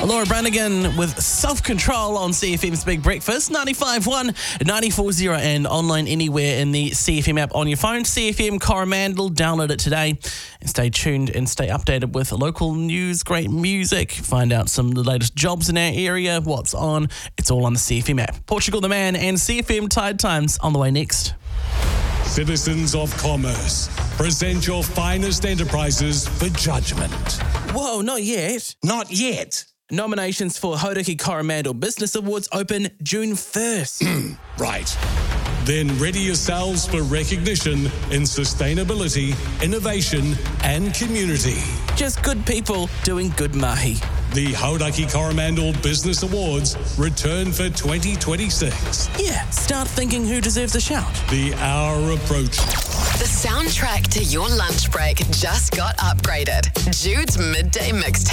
Laura Branigan with Self-Control on CFM's Big Breakfast, 95.1, 94.0 and online anywhere in the CFM app on your phone. CFM Coromandel, download it today and stay tuned and stay updated with local news, great music, find out some of the latest jobs in our area, what's on. It's all on the CFM app. Portugal the Man and CFM Tide Times on the way next. Citizens of Commerce, present your finest enterprises for judgment. Whoa, not yet. Not yet. Nominations for Hauraki Coromandel Business Awards open June 1st. Right. Then ready yourselves for recognition in sustainability, innovation and community. Just good people doing good mahi. The Hauraki Coromandel Business Awards return for 2026. Yeah, start thinking who deserves a shout. The hour approach. The soundtrack to your lunch break just got upgraded. Jude's Midday Mixtape.